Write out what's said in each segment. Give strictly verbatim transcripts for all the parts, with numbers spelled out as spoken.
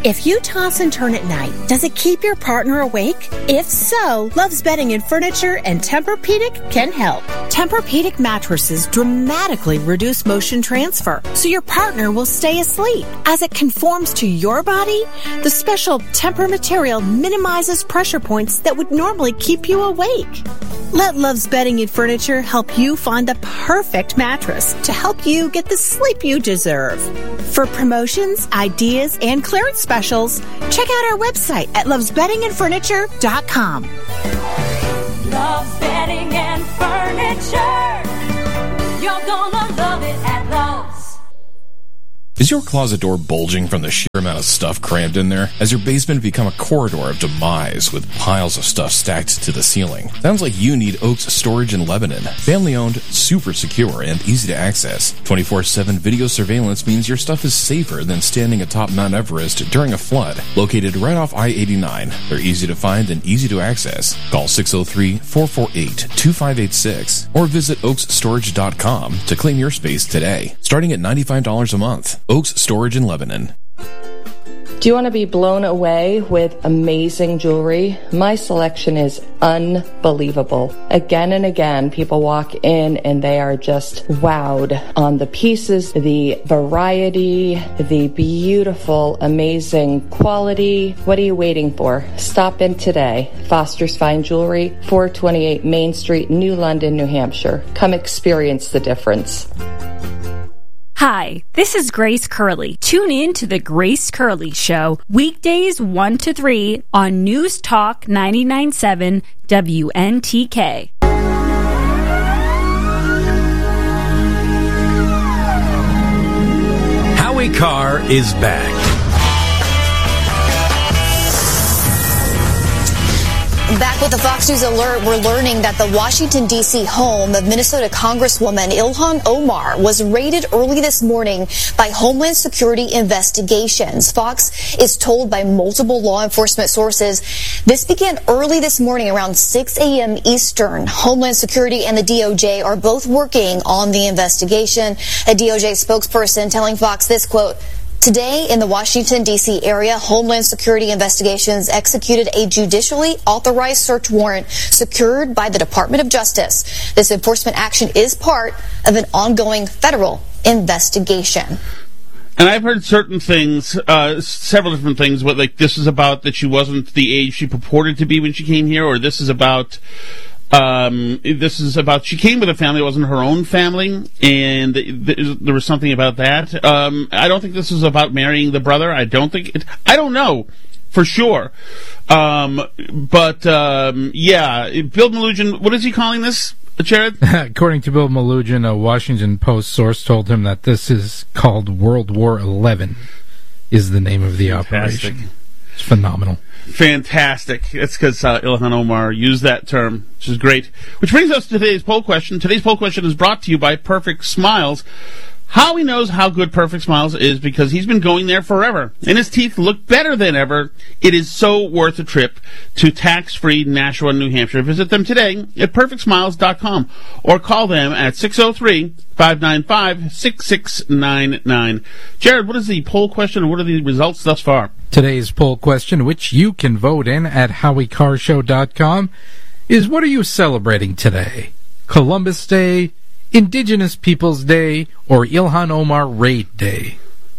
If you toss and turn at night, does it keep your partner awake? If so, Love's Bedding and Furniture and Tempur-Pedic can help. Tempur-Pedic mattresses dramatically reduce motion transfer, so your partner will stay asleep. As it conforms to your body, the special Tempur material minimizes pressure points that would normally keep you awake. Let Love's Bedding and Furniture help you find the perfect mattress to help you get the sleep you deserve. For promotions, ideas, and clearance specials, check out our website at loves bedding and furniture dot com. Love's Bedding and Furniture. You're gonna love it at Love's. Is your closet door bulging from the sheer amount of stuff crammed in there? Has your basement become a corridor of demise with piles of stuff stacked to the ceiling? Sounds like you need Oaks Storage in Lebanon. Family-owned, super secure, and easy to access. twenty-four seven video surveillance means your stuff is safer than standing atop Mount Everest during a flood. Located right off I eighty-nine, they're easy to find and easy to access. Call six oh three, four four eight, two five eight six or visit oaks storage dot com to claim your space today. Starting at ninety-five dollars a month. Oaks Storage in Lebanon. Do you want to be blown away with amazing jewelry? My selection is unbelievable. Again and again, people walk in and they are just wowed on the pieces, the variety, the beautiful, amazing quality. What are you waiting for? Stop in today. Foster's Fine Jewelry, four twenty-eight Main Street, New London, New Hampshire. Come experience the difference. Hi, this is Grace Curley. Tune in to The Grace Curley Show, weekdays one to three on News Talk ninety-nine point seven W N T K. Howie Carr is back. Back with the Fox News Alert, we're learning that the Washington, D C home of Minnesota Congresswoman Ilhan Omar was raided early this morning by Homeland Security investigations. Fox is told by multiple law enforcement sources this began early this morning around six a.m. Eastern. Homeland Security and the D O J are both working on the investigation. A D O J spokesperson telling Fox this, quote, "Today, in the Washington, D C area, Homeland Security Investigations executed a judicially authorized search warrant secured by the Department of Justice. This enforcement action is part of an ongoing federal investigation." And I've heard certain things, uh, several different things, what, like, this is about that she wasn't the age she purported to be when she came here, or this is about... Um, this is about, she came with a family, it wasn't her own family, and th- there was something about that. Um, I don't think this is about marrying the brother. I don't think it, I don't know for sure. Um, but, um, yeah, Bill Melugin, what is he calling this, Jared? According to Bill Melugin, a Washington Post source told him that this is called World War Eleven, is the name of the Fantastic. operation. It's phenomenal. Fantastic. It's because uh, Ilhan Omar used that term, which is great. Which brings us to today's poll question. Today's poll question is brought to you by Perfect Smiles. Howie knows how good Perfect Smiles is because he's been going there forever. And his teeth look better than ever. It is so worth a trip to tax-free Nashua, New Hampshire. Visit them today at perfect smiles dot com or call them at six oh three, five nine five, six six nine nine. Jared, what is the poll question and what are the results thus far? Today's poll question, which you can vote in at howie carr show dot com, is what are you celebrating today? Columbus Day, Indigenous Peoples Day, or Ilhan Omar Raid Day?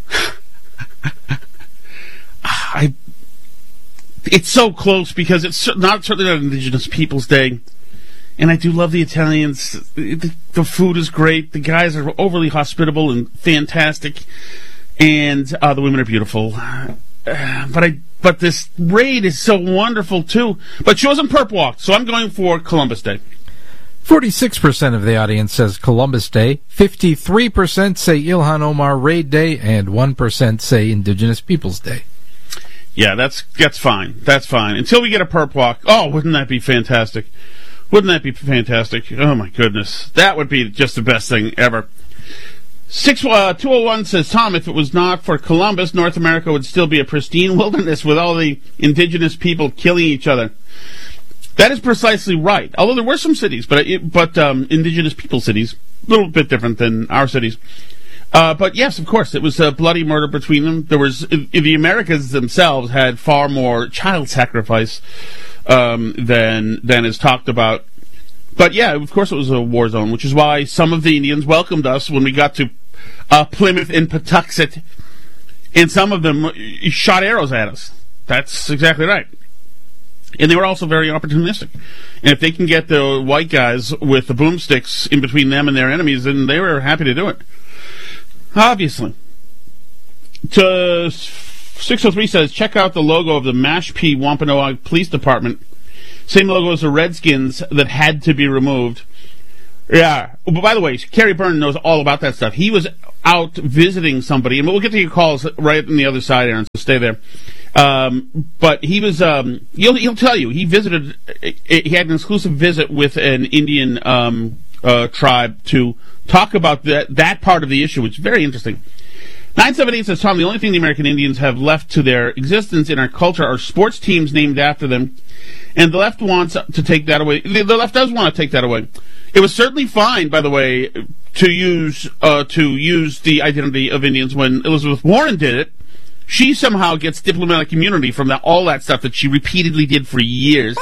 I, it's so close because it's not certainly not Indigenous Peoples Day. And I do love the Italians. The, the food is great. The guys are overly hospitable and fantastic. And uh, the women are beautiful. Uh, but I, but this raid is so wonderful, too. But she wasn't perp walked, so I'm going for Columbus Day. forty-six percent of the audience says Columbus Day, fifty-three percent say Ilhan Omar Raid Day, and one percent say Indigenous Peoples Day. Yeah, that's that's fine. That's fine. Until we get a perp walk. Oh, wouldn't that be fantastic? Wouldn't that be fantastic? Oh, my goodness. That would be just the best thing ever. Six, uh, two oh one says, Tom, if it was not for Columbus, North America would still be a pristine wilderness with all the indigenous people killing each other. That is precisely right. Although there were some cities, but but um, indigenous people cities, a little bit different than our cities. Uh, but yes, of course, it was a bloody murder between them. There was the Americans themselves had far more child sacrifice um, than than is talked about. But yeah, of course, it was a war zone, which is why some of the Indians welcomed us when we got to uh, Plymouth and Patuxent, and some of them shot arrows at us. That's exactly right. And they were also very opportunistic. And if they can get the white guys with the boomsticks in between them and their enemies, then they were happy to do it. Obviously. To six oh three says, check out the logo of the Mashpee Wampanoag Police Department. Same logo as the Redskins that had to be removed. Yeah. But by the way, Kerry Byrne knows all about that stuff. He was out visiting somebody, and we'll get to your calls right on the other side, Aaron, so stay there. Um, but he was, um, he'll, he'll tell you, he visited, he had an exclusive visit with an Indian um, uh, tribe to talk about that, that part of the issue, which is very interesting. nine seven eight says, Tom, the only thing the American Indians have left to their existence in our culture are sports teams named after them, and the left wants to take that away. The, the left does want to take that away. It was certainly fine, by the way, to use uh, to use the identity of Indians when Elizabeth Warren did it. She somehow gets diplomatic immunity from that, all that stuff that she repeatedly did for years.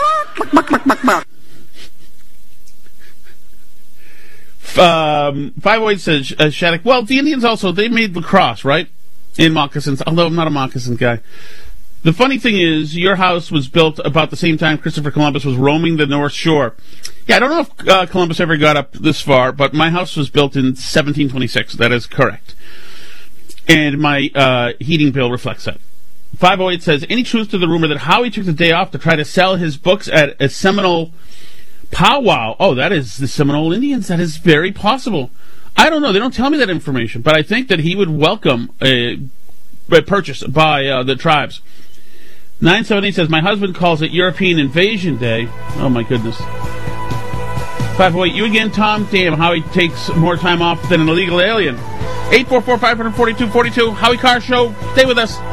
Um, five oh eight says, uh, Shattuck, well, the Indians also, they made lacrosse, right? In moccasins, although I'm not a moccasin guy. The funny thing is, your house was built about the same time Christopher Columbus was roaming the North Shore. Yeah, I don't know if uh, Columbus ever got up this far, but my house was built in seventeen twenty-six. That is correct. And my uh, heating bill reflects that. five oh eight says, any truth to the rumor that Howie took the day off to try to sell his books at a Seminole powwow? Oh, that is the Seminole Indians. That is very possible. I don't know. They don't tell me that information, but I think that he would welcome a, a purchase by uh, the tribes. nine seventy says, my husband calls it European Invasion Day. Oh, my goodness. five oh eight, you again, Tom? Damn, Howie takes more time off than an illegal alien. eight four four, five four two, four two. Howie Carr Show. Stay with us.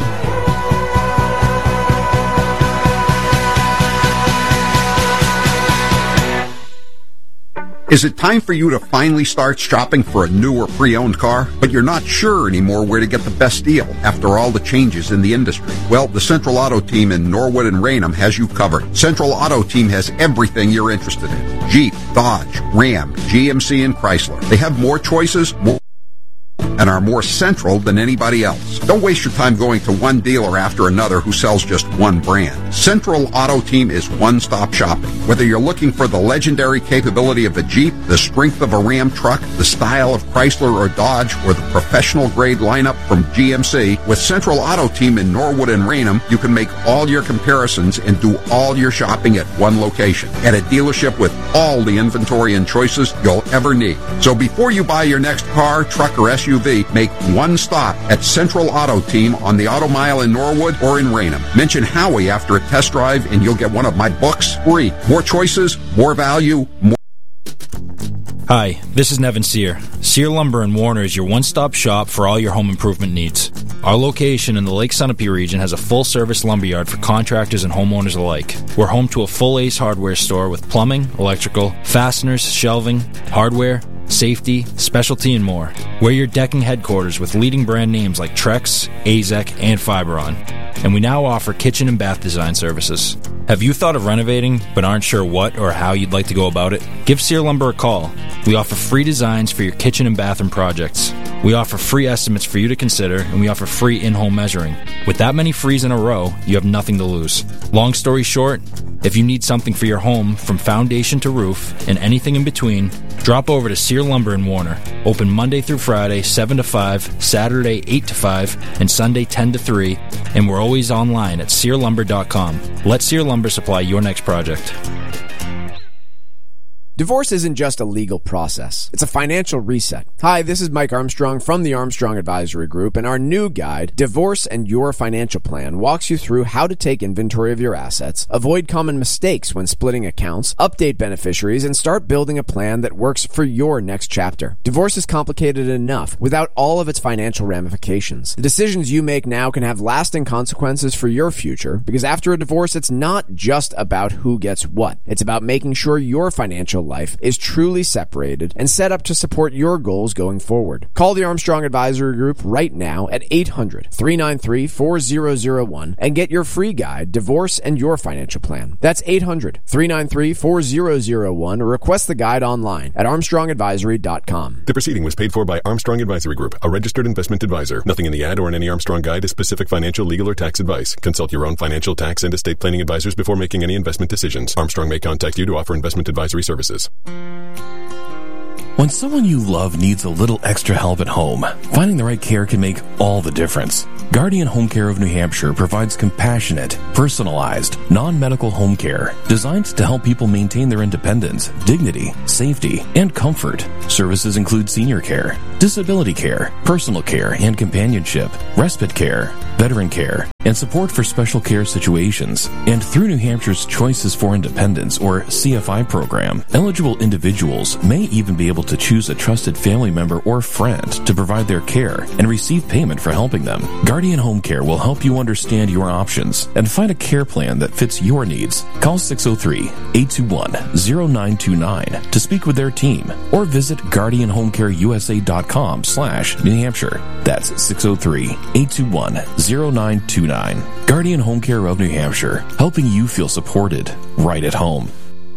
Is it time for you to finally start shopping for a new or pre-owned car, but you're not sure anymore where to get the best deal after all the changes in the industry? Well, the Central Auto Team in Norwood and Raynham has you covered. Central Auto Team has everything you're interested in. Jeep, Dodge, Ram, G M C, and Chrysler. They have more choices, more and are more central than anybody else. Don't waste your time going to one dealer after another who sells just one brand. Central Auto Team is one-stop shopping. Whether you're looking for the legendary capability of a Jeep, the strength of a Ram truck, the style of Chrysler or Dodge, or the professional-grade lineup from G M C, with Central Auto Team in Norwood and Raynham, you can make all your comparisons and do all your shopping at one location, at a dealership with all the inventory and choices you'll ever need. So before you buy your next car, truck, or S U V, make one stop at Central Auto Team on the Auto Mile in Norwood or in Raynham. Mention Howie after a test drive and you'll get one of my books free. More choices, more value, more... Hi, this is Nevin Sear. Sear Lumber in Warner is your one-stop shop for all your home improvement needs. Our location in the Lake Sunapee region has a full-service lumberyard for contractors and homeowners alike. We're home to a full Ace Hardware store with plumbing, electrical, fasteners, shelving, hardware, safety, specialty, and more. We're your decking headquarters with leading brand names like Trex, Azek, and Fiberon. And we now offer kitchen and bath design services. Have you thought of renovating but aren't sure what or how you'd like to go about it? Give Sear Lumber a call. We offer free designs for your kitchen and bathroom projects. We offer free estimates for you to consider, and we offer free in-home measuring. With that many frees in a row, you have nothing to lose. Long story short, if you need something for your home from foundation to roof and anything in between, drop over to Sear Lumber in Warner. Open Monday through Friday, seven to five, Saturday, eight to five, and Sunday, ten to three, and we're always online at sear lumber dot com. Let Sear Lumber supply your next project. Divorce isn't just a legal process. It's a financial reset. Hi, this is Mike Armstrong from the Armstrong Advisory Group, and our new guide, Divorce and Your Financial Plan, walks you through how to take inventory of your assets, avoid common mistakes when splitting accounts, update beneficiaries, and start building a plan that works for your next chapter. Divorce is complicated enough without all of its financial ramifications. The decisions you make now can have lasting consequences for your future, because after a divorce, it's not just about who gets what. It's about making sure your financial life is truly separated and set up to support your goals going forward. Call the Armstrong Advisory Group right now at eight hundred, three nine three, four zero zero one and get your free guide, Divorce and Your Financial Plan. That's eight hundred, three nine three, four zero zero one or request the guide online at armstrong advisory dot com. The proceeding was paid for by Armstrong Advisory Group, a registered investment advisor. Nothing in the ad or in any Armstrong guide is specific financial, legal, or tax advice. Consult your own financial, tax, and estate planning advisors before making any investment decisions. Armstrong may contact you to offer investment advisory services. When someone you love needs a little extra help at home, finding the right care can make all the difference. Guardian Home Care of New Hampshire provides compassionate, personalized, non-medical home care designed to help people maintain their independence, dignity, safety, and comfort. Services include senior care, disability care, personal care and companionship, respite care, veteran care, and support for special care situations. And through New Hampshire's Choices for Independence, or C F I program, eligible individuals may even be able to choose a trusted family member or friend to provide their care and receive payment for helping them. Guardian Home Care will help you understand your options and find a care plan that fits your needs. Call six oh three, eight two one, oh nine two nine to speak with their team or visit guardian home care u s a dot com slash New Hampshire. That's six oh three, eight two one, oh nine two nine. Guardian Home Care of New Hampshire, helping you feel supported right at home.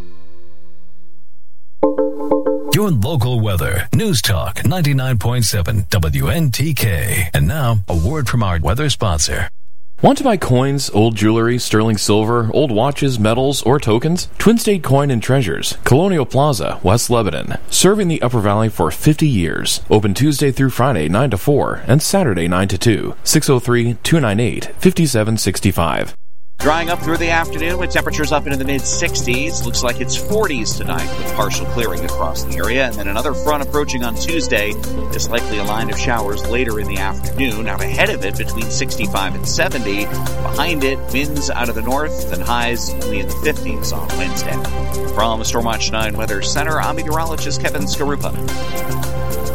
Your local weather. News Talk ninety-nine point seven W N T K. And now, a word from our weather sponsor. Want to buy coins, old jewelry, sterling silver, old watches, medals, or tokens? Twin State Coin and Treasures, Colonial Plaza, West Lebanon. Serving the Upper Valley for fifty years. Open Tuesday through Friday, nine to four, and Saturday, nine to two. six oh three, two nine eight, five seven six five. Drying up through the afternoon with temperatures up into the mid-sixties. Looks like it's forties tonight with partial clearing across the area. And then another front approaching on Tuesday. There's likely a line of showers later in the afternoon. Out ahead of it between sixty-five and seventy. Behind it, winds out of the north and highs only in the fifties on Wednesday. From Stormwatch nine Weather Center, I'm meteorologist Kevin Skarupa.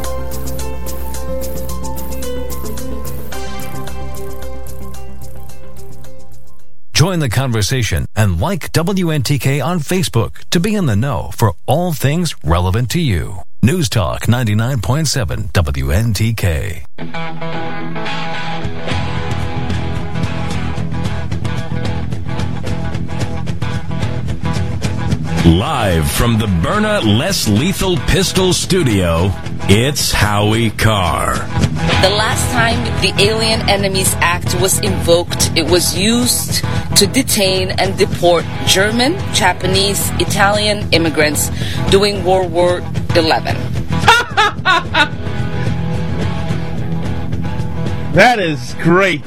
Join the conversation and like W N T K on Facebook to be in the know for all things relevant to you. News Talk ninety-nine point seven W N T K. Live from the Byrna Less Lethal Pistol Studio, it's Howie Carr. The last time the Alien Enemies Act was invoked, it was used to detain and deport German, Japanese, Italian immigrants during World War Eleven. That is great.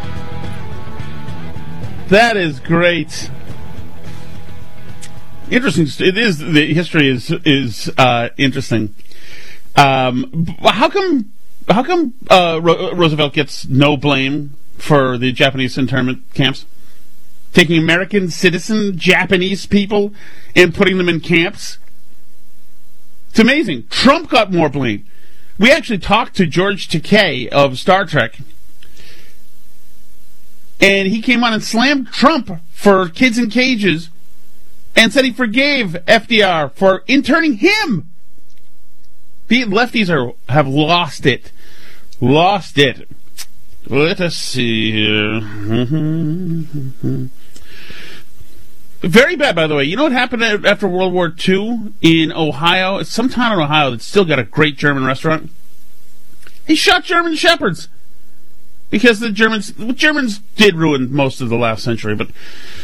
That is great. Interesting. It is. The history is is uh, interesting. Um, how come? How come uh, Ro- Roosevelt gets no blame for the Japanese internment camps? Taking American citizen Japanese people and putting them in camps? It's amazing. Trump got more blame. We actually talked to George Takei of Star Trek, and he came on and slammed Trump for Kids in Cages and said he forgave F D R for interning him. The lefties are have lost it. Lost it. Let us see here. Very bad, by the way. You know what happened after World War Two in Ohio? It's some town in Ohio that's still got a great German restaurant. He shot German shepherds. Because the Germans, the Germans did ruin most of the last century, but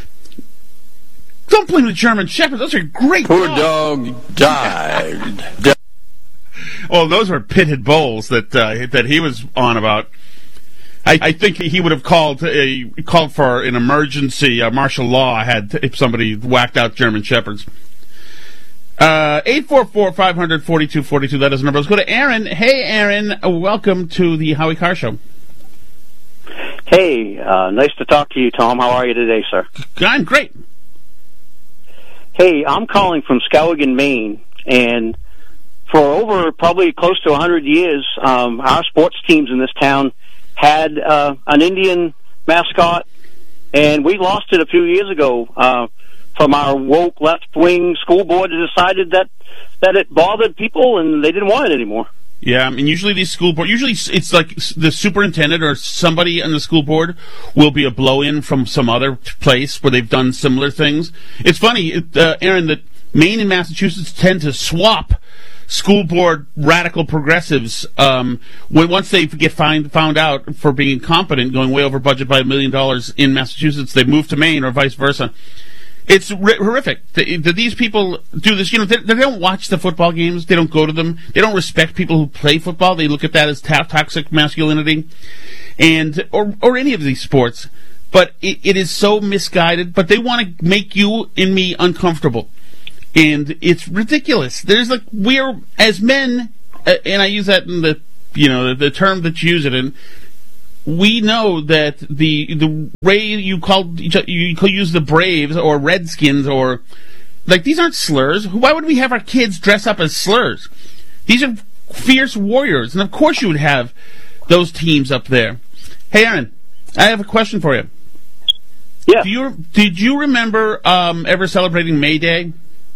don't blame the German shepherds. Those are great Poor dogs. dog died. Well, those were pitted bulls that uh, that he was on about. I, I think he would have called a called for an emergency uh, martial law had if somebody whacked out German shepherds. Uh, eight four four, five hundred, forty-two forty-two, that is the number. Let's go to Aaron. Hey, Aaron. Welcome to the Howie Carr Show. Hey, uh, nice to talk to you, Tom. How are you today, sir? I'm great. Hey, I'm calling from Skowhegan, Maine, and for over probably close to one hundred years, um, our sports teams in this town had uh, an Indian mascot, and we lost it a few years ago. Uh, from our woke left-wing school board decided that, that it bothered people and they didn't want it anymore. Yeah, I mean, usually these school board, usually it's like the superintendent or somebody on the school board will be a blow-in from some other place where they've done similar things. It's funny, uh, Aaron, that Maine and Massachusetts tend to swap school board radical progressives um, when once they get find, found out for being incompetent, going way over budget by a million dollars in Massachusetts, they move to Maine or vice versa. It's r- horrific that, that these people do this. You know, they, they don't watch the football games. They don't go to them. They don't respect people who play football. They look at that as ta- toxic masculinity, and or or any of these sports. But it, it is so misguided. But they want to make you and me uncomfortable, and it's ridiculous. There's like we're as men, uh, and I use that in the you know the, the term that you use it in. We know that the the way you called you use the Braves or Redskins or like these aren't slurs. Why would we have our kids dress up as slurs? These are fierce warriors, and of course you would have those teams up there. Hey, Aaron, I have a question for you. Yeah. Do you did you remember um, ever celebrating May Day?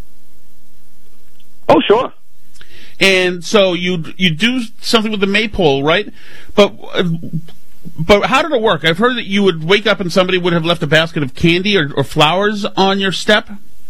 Oh, sure. And so you you do something with the maypole, right? But. Uh, But how did it work? I've heard that you would wake up and somebody would have left a basket of candy or, or flowers on your step.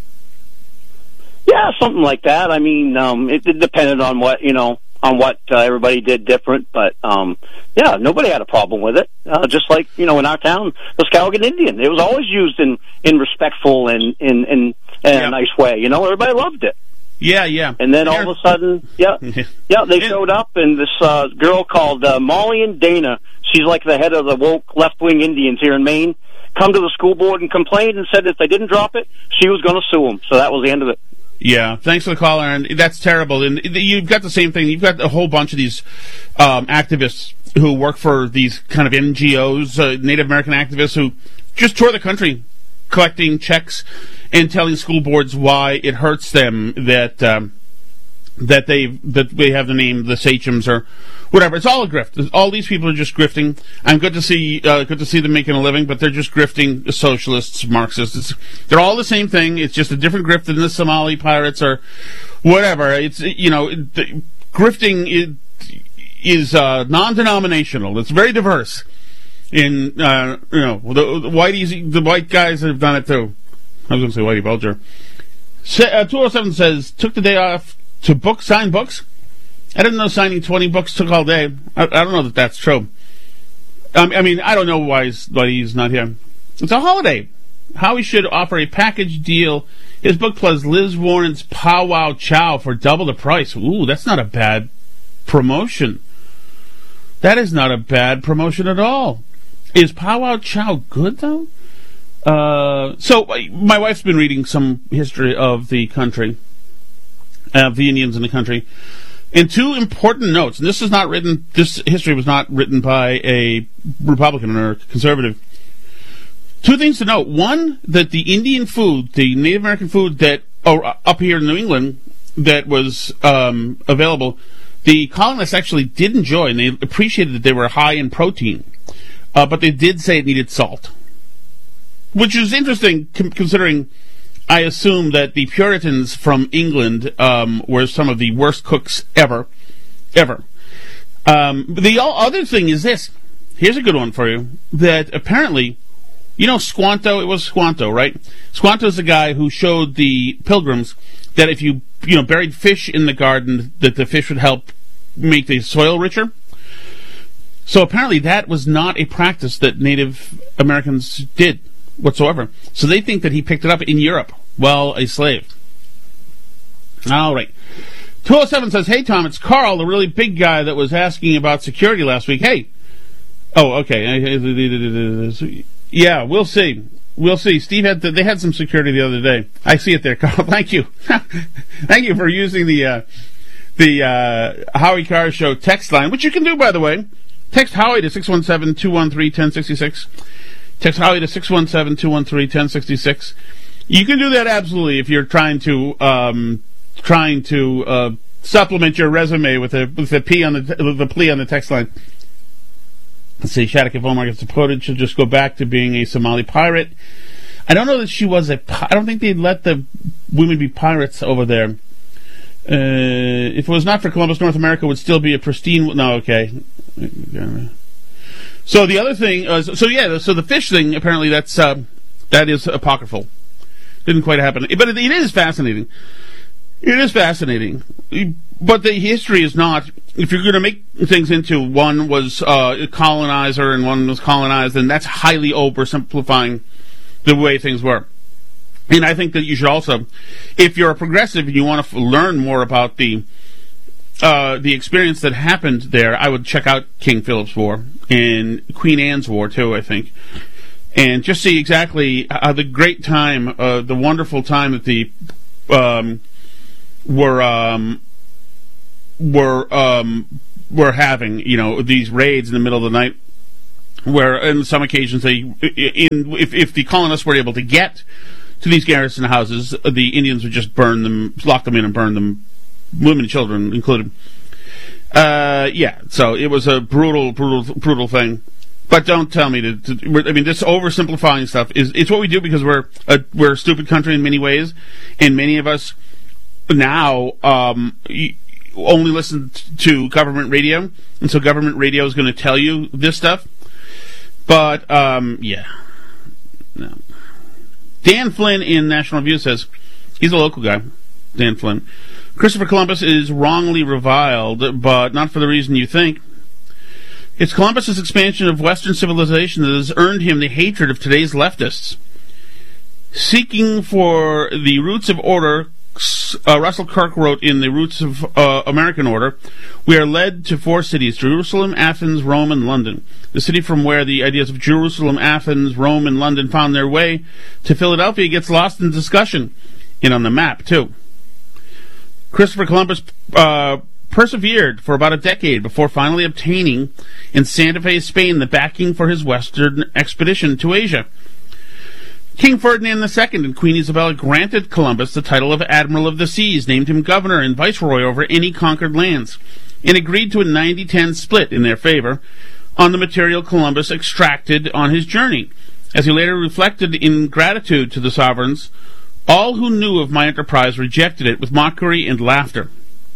Yeah, something like that. I mean, um, it, it depended on what you know, on what uh, everybody did different. But um, yeah, nobody had a problem with it. Uh, just like you know, in our town, the Skowhegan Indian, it was always used in in respectful and in in, in yeah. a nice way. You know, everybody loved it. Yeah, yeah. And then all of a sudden, yeah, yeah, they showed up, and this uh, girl called uh, Molly and Dana, she's like the head of the woke left-wing Indians here in Maine, come to the school board and complained and said if they didn't drop it, she was going to sue them. So that was the end of it. Yeah, thanks for the call, Aaron. That's terrible. And you've got the same thing. You've got a whole bunch of these um, activists who work for these kind of N G Os, uh, Native American activists, who just tour the country collecting checks and telling school boards why it hurts them that um, that they that they have the name the sachems or whatever. It's all a grift. All these people are just grifting. I'm good to see uh, good to see them making a living, but they're just grifting socialists, Marxists. It's, they're all the same thing. It's just a different grift than the Somali pirates or whatever. It's you know the, grifting is, is uh, non-denominational. It's very diverse. In uh, you know the, the whiteies, the white guys have done it too. I was going to say Whitey Bulger. Uh, two oh seven says, took the day off to book, sign books. I didn't know signing twenty books took all day. I, I don't know that that's true. Um, I mean, I don't know why he's, why he's not here. It's a holiday. Howie should offer a package deal. His book plus Liz Warren's Pow Wow Chow for double the price. Ooh, that's not a bad promotion. That is not a bad promotion at all. Is Pow Wow Chow good, though? Uh, so, my wife's been reading some history of the country, of the Indians in the country, and two important notes, and this is not written, this history was not written by a Republican or conservative. Two things to note. One, that the Indian food, the Native American food that, oh, up here in New England, that was um, available, the colonists actually did enjoy, and they appreciated that they were high in protein, uh, but they did say it needed salt. Which is interesting, com- considering I assume that the Puritans from England um, were some of the worst cooks ever, ever. Um, the other thing is this. Here's a good one for you. That apparently, you know Squanto? It was Squanto, right? Squanto's the guy who showed the pilgrims that if you, you know, buried fish in the garden, that the fish would help make the soil richer. So apparently that was not a practice that Native Americans did whatsoever. So they think that he picked it up in Europe while a slave. All right. two oh seven says, hey, Tom, it's Carl, the really big guy that was asking about security last week. Hey. Oh, okay. Yeah, we'll see. We'll see. Steve had, the, they had some security the other day. I see it there, Carl. Thank you. Thank you for using the, uh, the, uh, Howie Carr Show text line, which you can do, by the way. Text Howie to six one seven, two one three, one zero six six. Text Howie to six one seven, two one three, one zero six six. You can do that absolutely if you're trying to um, trying to uh, supplement your resume with a with a P on the the plea on the text line. Let's see, Shattuck, if Omar gets deported, should just go back to being a Somali pirate. I don't know that she was a... I don't think they'd let the women be pirates over there. Uh, if it was not for Columbus, North America would still be a pristine... No, okay. So the other thing... Uh, so, yeah, so the fish thing, apparently that's... Uh, that is apocryphal. Didn't quite happen. But it, it is fascinating. It is fascinating. But the history is not... If you're going to make things into one was uh, a colonizer and one was colonized, then that's highly oversimplifying the way things were. And I think that you should also, if you're a progressive and you want to f- learn more about the uh, the experience that happened there, I would check out King Philip's War and Queen Anne's War, too, I think. And just see exactly uh, the great time, uh, the wonderful time that the... Um, were... Um, were um, were having, you know, these raids in the middle of the night, where on some occasions they, in if if the colonists were able to get to these garrison houses, the Indians would just burn them, lock them in, and burn them, women and children included. Uh, yeah, so it was a brutal, brutal, brutal thing. But don't tell me to. to I mean, this oversimplifying stuff is it's what we do because we're a we're a stupid country in many ways, and many of us now. Um, only listen to government radio, and so government radio is going to tell you this stuff. But, um, yeah. No. Dan Flynn in National Review says, he's a local guy, Dan Flynn. Christopher Columbus is wrongly reviled, but not for the reason you think. It's Columbus's expansion of Western civilization that has earned him the hatred of today's leftists. Seeking for the roots of order, Uh, Russell Kirk wrote in The Roots of uh, American Order, we are led to four cities, Jerusalem, Athens, Rome, and London. The city from where the ideas of Jerusalem, Athens, Rome, and London found their way to Philadelphia gets lost in discussion, and on the map, too. Christopher Columbus uh, persevered for about a decade before finally obtaining in Santa Fe, Spain, the backing for his western expedition to Asia. King Ferdinand the Second and Queen Isabella granted Columbus the title of Admiral of the Seas, named him governor and viceroy over any conquered lands, and agreed to a ninety ten split in their favor on the material Columbus extracted on his journey. As he later reflected in gratitude to the sovereigns, all who knew of my enterprise rejected it with mockery and laughter.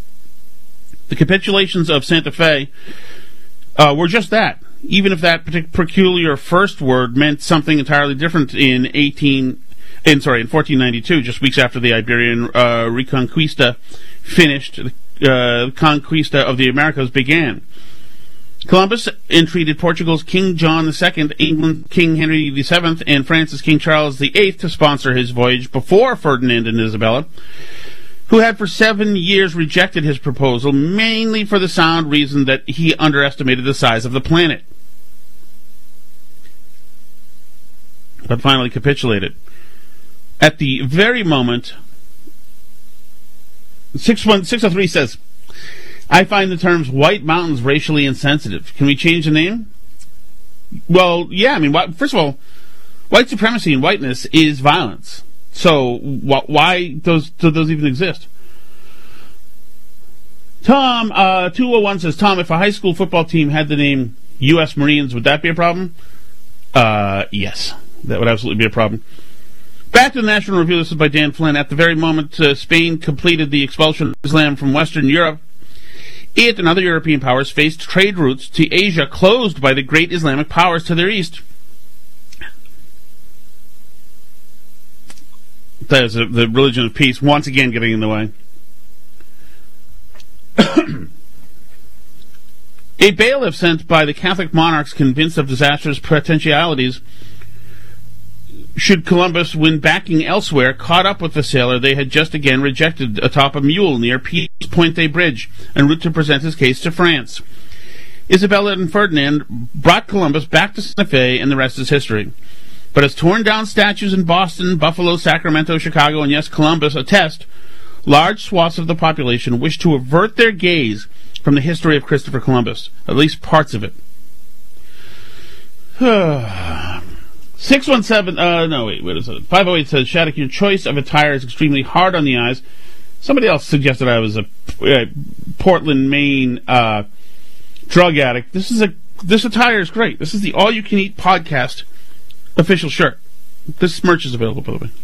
The capitulations of Santa Fe uh, were just that. Even if that peculiar first word meant something entirely different in eighteen, in sorry, in fourteen ninety-two, just weeks after the Iberian uh, Reconquista finished, uh, conquista of the Americas began. Columbus entreated Portugal's King John the Second, England's King Henry the Seventh, and France's King Charles the Eighth to sponsor his voyage before Ferdinand and Isabella, who had for seven years rejected his proposal, mainly for the sound reason that he underestimated the size of the planet. But finally capitulated. At the very moment, six oh three says, I find the terms White Mountains racially insensitive. Can we change the name? Well, yeah, I mean, first of all, white supremacy and whiteness is violence. So wh- why those do those even exist? Tom, uh, two oh one says, Tom, if a high school football team had the name U S Marines, would that be a problem? Uh, yes. That would absolutely be a problem. Back to the National Review. This is by Dan Flynn. At the very moment uh, Spain completed the expulsion of Islam from Western Europe, it and other European powers faced trade routes to Asia closed by the great Islamic powers to their east. That is a, the religion of peace once again getting in the way. A bailiff sent by the Catholic monarchs convinced of disastrous potentialities should Columbus, when backing elsewhere, caught up with the sailor they had just again rejected atop a mule near Peace Pointe Bridge, en route to present his case to France. Isabella and Ferdinand brought Columbus back to Santa Fe, and the rest is history. But as torn down statues in Boston, Buffalo, Sacramento, Chicago, and yes, Columbus attest, large swaths of the population wish to avert their gaze from the history of Christopher Columbus, at least parts of it. six one seven, uh, no, wait, what is it? five oh eight says, Shattuck, your choice of attire is extremely hard on the eyes. Somebody else suggested I was a, a Portland, Maine, uh, drug addict. This is a, this attire is great. This is the All You Can Eat podcast official shirt. This merch is available, by the way.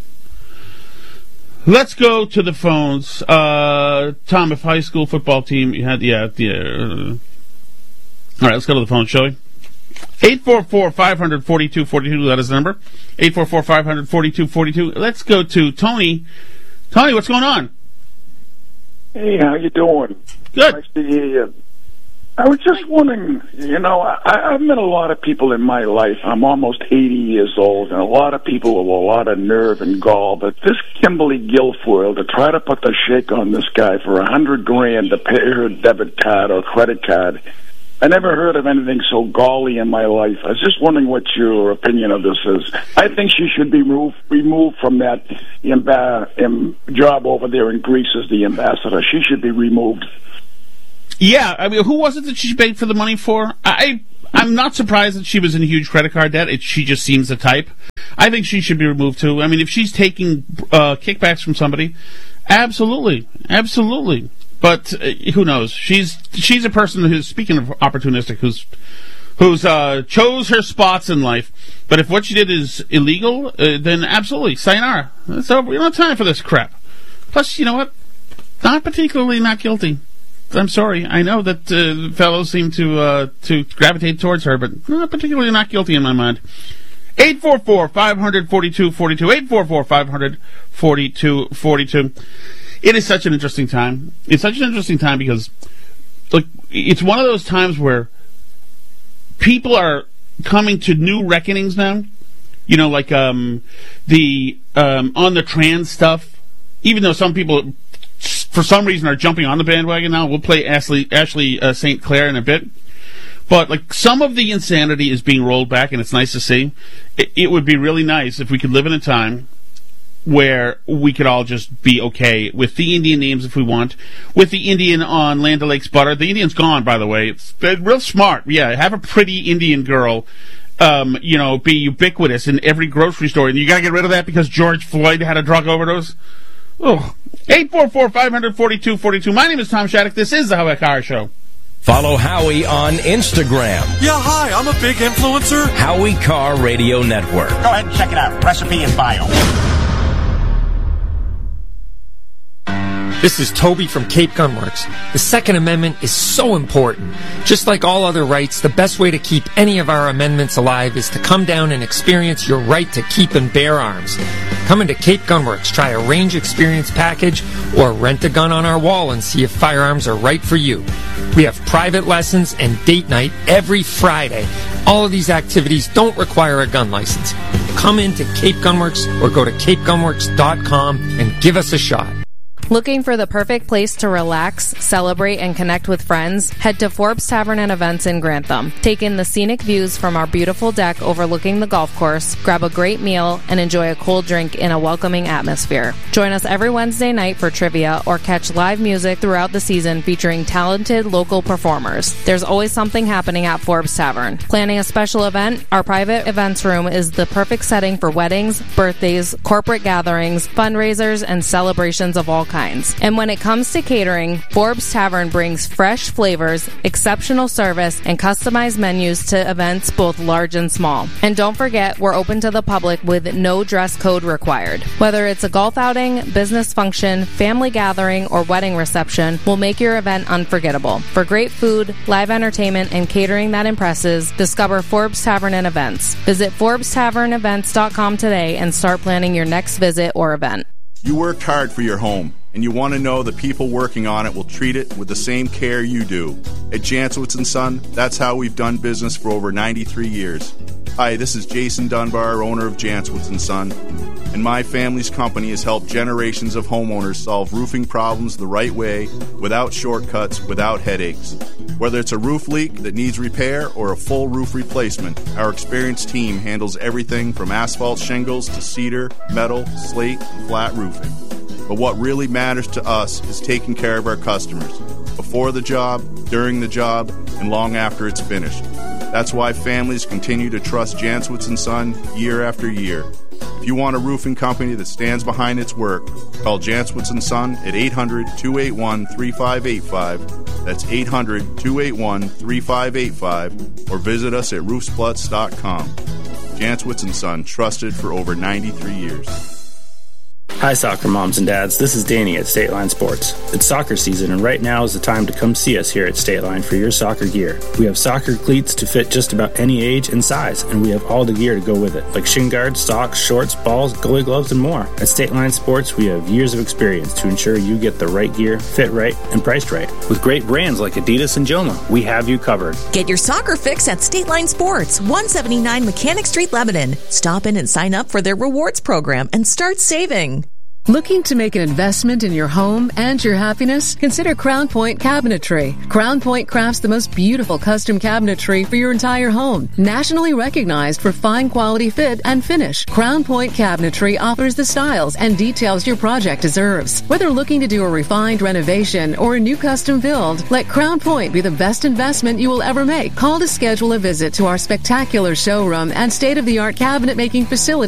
Let's go to the phones. Uh, Tom, if high school football team you had, yeah, yeah. Uh, all right, let's go to the phone, shall we? eight four four, five hundred, forty-two forty-two, that is the number. eight four four, five hundred, forty-two forty-two. Let's go to Tony. Tony, what's going on? Hey, how you doing? Good. Nice to hear you. I was just wondering, you know, I, I've met a lot of people in my life. I'm almost eighty years old, and a lot of people with a lot of nerve and gall. But this Kimberly Guilfoyle, to try to put the shake on this guy for a hundred grand to pay her debit card or credit card, I never heard of anything so gaudy in my life. I was just wondering what your opinion of this is. I think she should be removed, removed from that imba- um, job over there in Greece as the ambassador. She should be removed. Yeah, I mean, who was it that she paid for the money for? I, I'm not surprised that she was in huge credit card debt. It, she just seems the type. I think she should be removed, too. I mean, if she's taking uh, kickbacks from somebody, absolutely, absolutely. But uh, who knows? She's she's a person who's, speaking of opportunistic, who's who's uh, chose her spots in life. But if what she did is illegal, uh, then absolutely, sayonara. So we don't have time for this crap. Plus, you know what? Not particularly not guilty. I'm sorry. I know that uh, fellows seem to uh, to gravitate towards her, but not particularly not guilty in my mind. eight four four, five hundred, forty-two forty-two. eight four four, five hundred, forty-two forty-two. It is such an interesting time. It's such an interesting time because, like, it's one of those times where people are coming to new reckonings now. You know, like um, the um, on the trans stuff. Even though some people, for some reason, are jumping on the bandwagon now. We'll play Ashley Ashley uh, Saint Clair in a bit. But, like, some of the insanity is being rolled back, and it's nice to see. It, it would be really nice if we could live in a time where we could all just be okay with the Indian names if we want, with the Indian on Land O'Lakes butter. The Indian's gone, by the way. It's uh, real smart. Yeah, have a pretty Indian girl, um, you know, be ubiquitous in every grocery store. And you got to get rid of that because George Floyd had a drug overdose. Oh, eight four four, five hundred, forty-two forty-two. My name is Tom Shattuck. This is the Howie Carr Show. Follow Howie on Instagram. Yeah, hi, I'm a big influencer. Howie Carr Radio Network. Go ahead and check it out. Recipe in bio. This is Toby from Cape Gunworks. The Second Amendment is so important. Just like all other rights, the best way to keep any of our amendments alive is to come down and experience your right to keep and bear arms. Come into Cape Gunworks, try a range experience package, or rent a gun on our wall and see if firearms are right for you. We have private lessons and date night every Friday. All of these activities don't require a gun license. Come into Cape Gunworks or go to cape gunworks dot com and give us a shot. Looking for the perfect place to relax, celebrate, and connect with friends? Head to Forbes Tavern and Events in Grantham. Take in the scenic views from our beautiful deck overlooking the golf course, grab a great meal, and enjoy a cold drink in a welcoming atmosphere. Join us every Wednesday night for trivia or catch live music throughout the season featuring talented local performers. There's always something happening at Forbes Tavern. Planning a special event? Our private events room is the perfect setting for weddings, birthdays, corporate gatherings, fundraisers, and celebrations of all kinds. And when it comes to catering, Forbes Tavern brings fresh flavors, exceptional service, and customized menus to events both large and small. And don't forget, we're open to the public with no dress code required. Whether it's a golf outing, business function, family gathering, or wedding reception, we'll make your event unforgettable. For great food, live entertainment, and catering that impresses, discover Forbes Tavern and Events. Visit Forbes Tavern Events dot com today and start planning your next visit or event. You worked hard for your home, and you want to know the people working on it will treat it with the same care you do. At Jancowitz and Son, that's how we've done business for over ninety-three years. Hi, this is Jason Dunbar, owner of Jancowitz and Son, and my family's company has helped generations of homeowners solve roofing problems the right way, without shortcuts, without headaches. Whether it's a roof leak that needs repair or a full roof replacement, our experienced team handles everything from asphalt shingles to cedar, metal, slate, and flat roofing. But what really matters to us is taking care of our customers, before the job, during the job, and long after it's finished. That's why families continue to trust Jancowitz and Son year after year. If you want a roofing company that stands behind its work, call Jancowitz and Son at eight hundred, two eight one, three five eight five. That's eight hundred, two eight one, three five eight five. Or visit us at roofsplutz dot com. Jantzwitz and Son, trusted for over ninety-three years. Hi, soccer moms and dads. This is Danny at State Line Sports. It's soccer season, and right now is the time to come see us here at State Line for your soccer gear. We have soccer cleats to fit just about any age and size, and we have all the gear to go with it, like shin guards, socks, shorts, balls, goalie gloves, and more. At State Line Sports, we have years of experience to ensure you get the right gear, fit right, and priced right. With great brands like Adidas and Joma, we have you covered. Get your soccer fix at State Line Sports, one seventy-nine Mechanic Street, Lebanon. Stop in and sign up for their rewards program and start saving. Looking to make an investment in your home and your happiness? Consider Crown Point Cabinetry. Crown Point crafts the most beautiful custom cabinetry for your entire home. Nationally recognized for fine quality fit and finish, Crown Point Cabinetry offers the styles and details your project deserves. Whether looking to do a refined renovation or a new custom build, let Crown Point be the best investment you will ever make. Call to schedule a visit to our spectacular showroom and state-of-the-art cabinet making facility